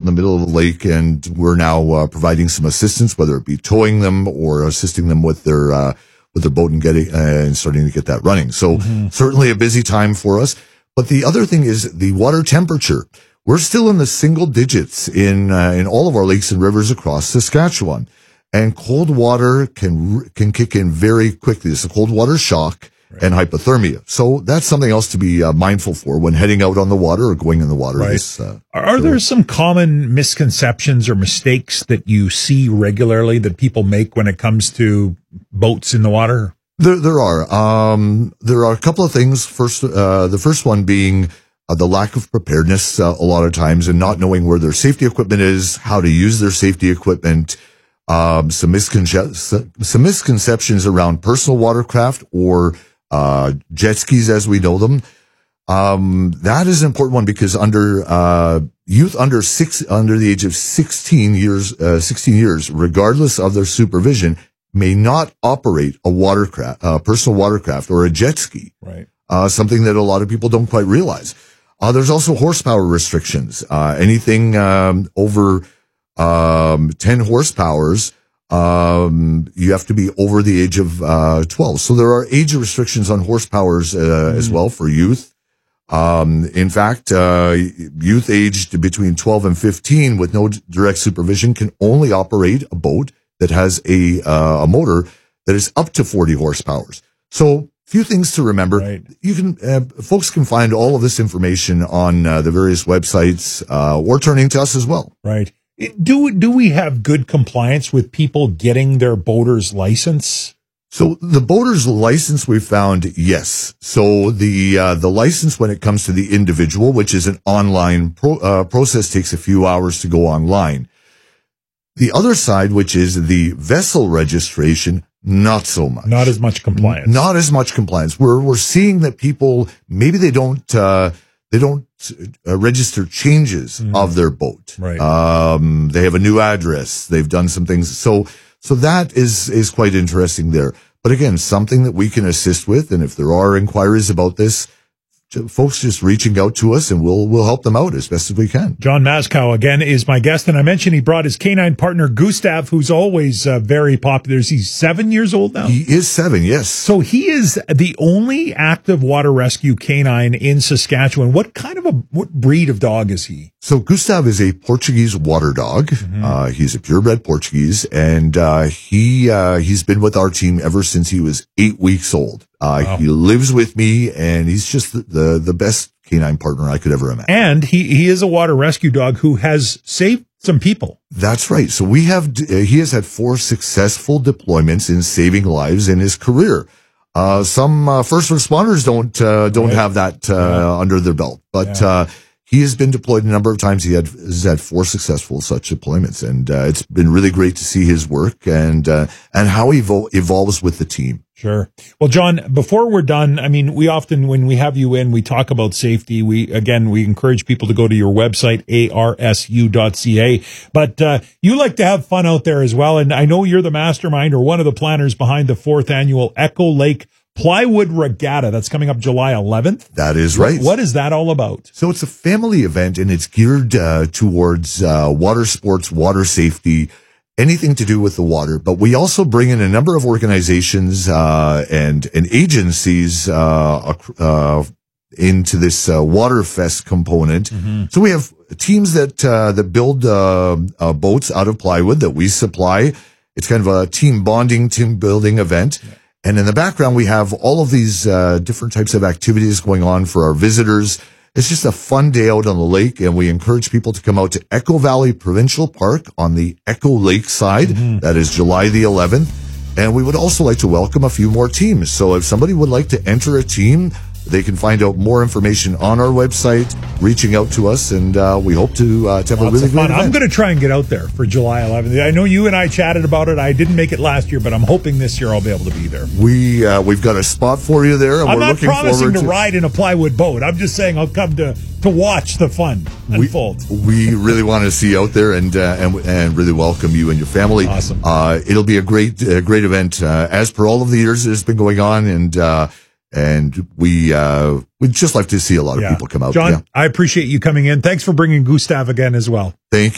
the middle of the lake, and we're now providing some assistance, whether it be towing them or assisting them with their boat and getting and starting to get that running. So certainly a busy time for us. But the other thing is the water temperature. We're still in the single digits in all of our lakes and rivers across Saskatchewan, and cold water can kick in very quickly. It's a cold water shock. Right. And hypothermia. So that's something else to be mindful for when heading out on the water or going in the water. Right. Are there some common misconceptions or mistakes that you see regularly that people make when it comes to boats in the water? There are a couple of things. First, the first one being the lack of preparedness a lot of times, and not knowing where their safety equipment is, how to use their safety equipment. Some misconceptions around personal watercraft or jet skis as we know them. That is an important one because youth under the age of 16 years, regardless of their supervision, may not operate a personal watercraft or a jet ski. Right. Something that a lot of people don't quite realize. There's also horsepower restrictions. Anything over 10 horsepowers, you have to be over the age of 12. So there are age restrictions on horsepowers as well for youth. In fact, youth aged between 12 and 15 with no direct supervision can only operate a boat that has a motor that is up to 40 horsepowers. So few things to remember. Right. You can folks can find all of this information on the various websites or turning to us as well. Right. Do we have good compliance with people getting their boater's license? So the boater's license, we found, yes. So the license when it comes to the individual, which is an online process, takes a few hours to go online. The other side, which is the vessel registration, not so much. Not as much compliance. Not as much compliance. We're seeing that people, maybe they don't register changes of their boat. Right. They have a new address. They've done some things. So that is quite interesting there. But again, something that we can assist with. And if there are inquiries about this, folks just reaching out to us and we'll help them out as best as we can. John Maskow again is my guest, and I mentioned he brought his canine partner Gustav, who's always very popular. Is he 7 years old now? He is 7, yes. So he is the only active water rescue canine in Saskatchewan. What breed of dog is he? So Gustav is a Portuguese water dog. He's a purebred Portuguese, and he's been with our team ever since he was 8 weeks old. Wow. He lives with me, and he's just the best canine partner I could ever imagine. And he is a water rescue dog who has saved some people. That's right. So he has had 4 successful deployments in saving lives in his career. Some first responders don't have that under their belt, but he has been deployed a number of times. Has had 4 successful such deployments, and it's been really great to see his work and how he evolves with the team. Sure. Well, John, before we're done, I mean, we often, when we have you in, we talk about safety. We encourage people to go to your website, arsu.ca, but you like to have fun out there as well. And I know you're the mastermind or one of the planners behind the 4th annual Echo Lake Plywood Regatta. That's coming up July 11th. That is right. What is that all about? So it's a family event, and it's geared towards water sports, water safety, anything to do with the water. But we also bring in a number of organizations and agencies into this Water Fest component. So we have teams that build boats out of plywood that we supply. It's kind of a team bonding, team building event. Yeah. And in the background, we have all of these different types of activities going on for our visitors. It's just a fun day out on the lake, and we encourage people to come out to Echo Valley Provincial Park on the Echo Lake side. That is July the 11th. And we would also like to welcome a few more teams. So if somebody would like to enter a team, they can find out more information on our website, reaching out to us, and we hope to have a really great event. I'm going to try and get out there for July 11th. I know you and I chatted about it. I didn't make it last year, but I'm hoping this year I'll be able to be there. We've got a spot for you there, and I'm we're not looking promising forward to ride in a plywood boat. I'm just saying I'll come to watch the fun unfold. We really want to see you out there and really welcome you and your family. Awesome. It'll be a great event, as per all of the years that it's been going on, and we'd just like to see a lot of people come out. John, I appreciate you coming in. Thanks for bringing Gustav again as well. Thank you.